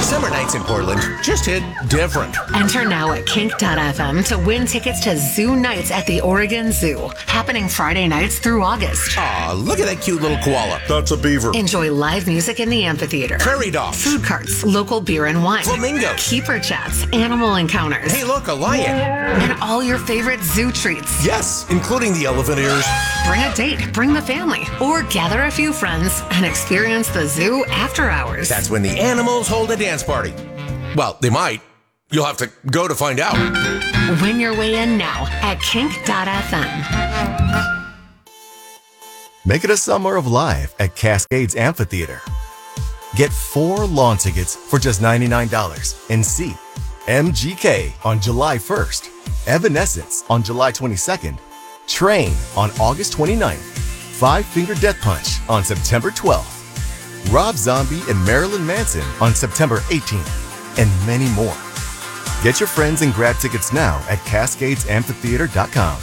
Summer nights in Portland just hit different. Enter now at kink.fm to win tickets to Zoo Nights at the Oregon Zoo, happening Friday nights through August. Aw, look at that cute little koala. That's a beaver. Enjoy live music in the amphitheater, Prairie dogs, food carts, local beer and wine, flamingos, keeper chats, animal encounters. Hey, look, a lion. And all your favorite zoo treats. Yes, including the elephant ears. Bring a date, bring the family, or gather a few friends and experience the zoo after hours. That's when the animals hold a dance party. Well, they might. You'll have to go to find out. Win your way in now at kink.fm. Make it a summer of life at Cascades Amphitheater. Get 4 lawn tickets for just $99 and see MGK on July 1st, Evanescence on July 22nd, Train on August 29th, Five Finger Death Punch on September 12th, Rob Zombie and Marilyn Manson on September 18th, and many more. Get your friends and grab tickets now at CascadesAmphitheater.com.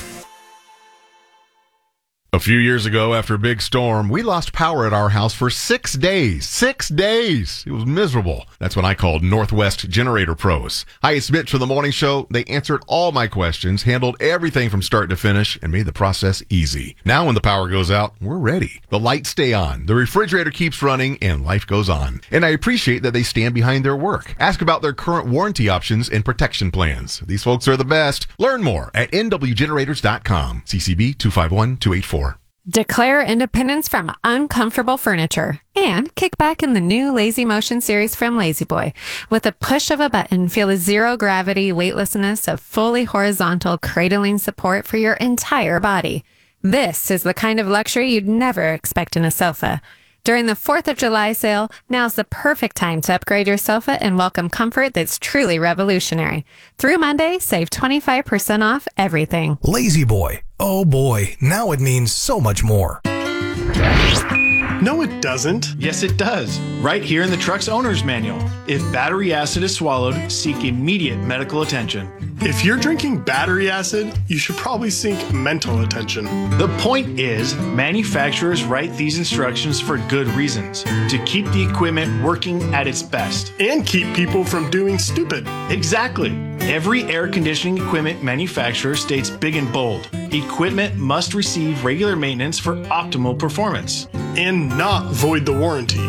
A few years ago, after a big storm, we lost power at our house for 6 days. 6 days! It was miserable. That's when I called Northwest Generator Pros. Hi, it's Mitch for the morning show. They answered all my questions, handled everything from start to finish, and made the process easy. Now when the power goes out, we're ready. The lights stay on, the refrigerator keeps running, and life goes on. And I appreciate that they stand behind their work. Ask about their current warranty options and protection plans. These folks are the best. Learn more at nwgenerators.com. CCB 251284. Declare independence from uncomfortable furniture and kick back in the new Lazy Motion series from La-Z-Boy. With a push of a button, feel the zero-gravity weightlessness of fully horizontal cradling support for your entire body. This is the kind of luxury you'd never expect in a sofa. During the 4th of July sale, now's the perfect time to upgrade your sofa and welcome comfort that's truly revolutionary. Through Monday, save 25% off everything. La-Z-Boy. Oh boy, now it means so much more. No, it doesn't. Yes, it does. Right here in the truck's owner's manual. If battery acid is swallowed, seek immediate medical attention. If you're drinking battery acid, you should probably seek mental attention. The point is, manufacturers write these instructions for good reasons. To keep the equipment working at its best. And keep people from doing stupid. Exactly. Every air conditioning equipment manufacturer states big and bold. Equipment must receive regular maintenance for optimal performance. And not void the warranty.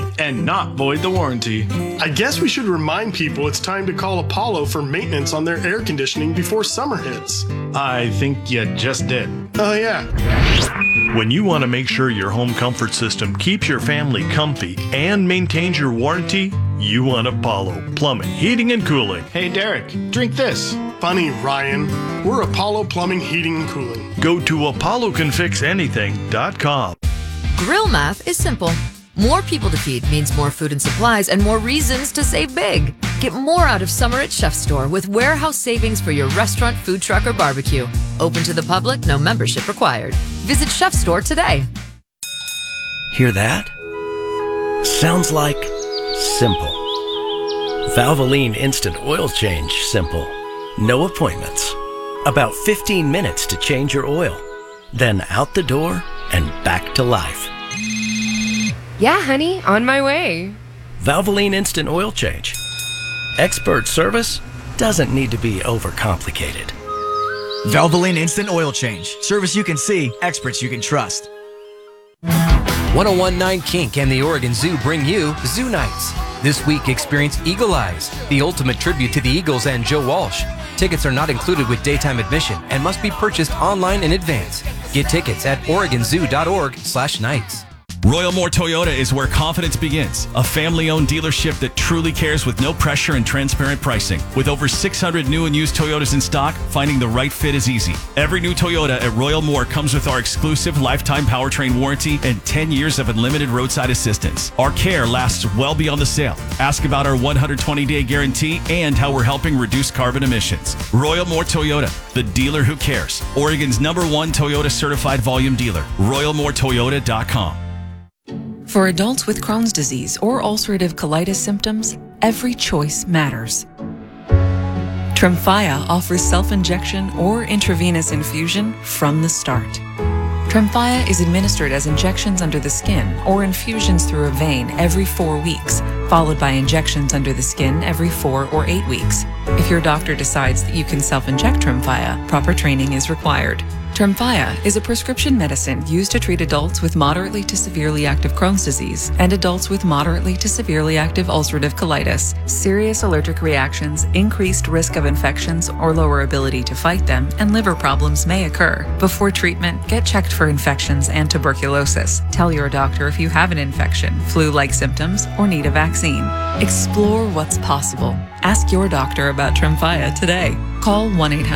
I guess we should remind people it's time to call Apollo for maintenance on their air conditioning before summer hits. I think you just did. Oh, yeah. When you want to make sure your home comfort system keeps your family comfy and maintains your warranty, you want Apollo Plumbing, Heating, and Cooling. Hey, Derek, drink this. Funny, Ryan. We're Apollo Plumbing, Heating, and Cooling. Go to ApolloCanFixAnything.com. Grill math is simple. More people to feed means more food and supplies and more reasons to save big. Get more out of summer at Chef Store with warehouse savings for your restaurant, food truck, or barbecue. Open to the public, no membership required. Visit Chef Store today. Hear that? Sounds like simple. Valvoline Instant Oil Change simple. No appointments. About 15 minutes to change your oil. Then out the door and back to life. Yeah, honey, on my way. Valvoline Instant Oil Change. Expert service doesn't need to be overcomplicated. Valvoline Instant Oil Change. Service you can see, experts you can trust. 1019 Kink and the Oregon Zoo bring you Zoo Nights. This week, experience Eagle Eyes, the ultimate tribute to the Eagles and Joe Walsh. Tickets are not included with daytime admission and must be purchased online in advance. Get tickets at OregonZoo.org/nights. Royal Moore Toyota is where confidence begins. A family-owned dealership that truly cares with no pressure and transparent pricing. With over 600 new and used Toyotas in stock, finding the right fit is easy. Every new Toyota at Royal Moore comes with our exclusive lifetime powertrain warranty and 10 years of unlimited roadside assistance. Our care lasts well beyond the sale. Ask about our 120-day guarantee and how we're helping reduce carbon emissions. Royal Moore Toyota, the dealer who cares. Oregon's #1 Toyota certified volume dealer. RoyalMooreToyota.com. For adults with Crohn's disease or ulcerative colitis symptoms, every choice matters. Tremfya offers self-injection or intravenous infusion from the start. Tremfya is administered as injections under the skin or infusions through a vein every 4 weeks followed by injections under the skin every 4 or 8 weeks. If your doctor decides that you can self-inject Tremfya, proper training is required. Tremfya is a prescription medicine used to treat adults with moderately to severely active Crohn's disease and adults with moderately to severely active ulcerative colitis. Serious allergic reactions, increased risk of infections or lower ability to fight them, and liver problems may occur. Before treatment, get checked for infections and tuberculosis. Tell your doctor if you have an infection, flu-like symptoms, or need a vaccine. Explore what's possible. Ask your doctor about Tremfya today. Call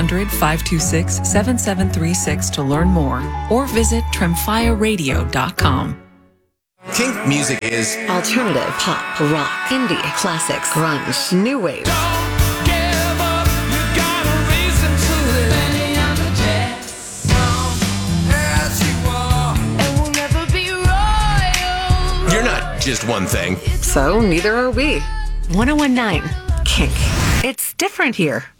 1-800-526-7736 to learn more or visit tremfyaradio.com. Kink music is alternative, pop, rock, indie, classics, grunge, new wave. You're not just one thing. So neither are we. 1019 Kink. It's different here.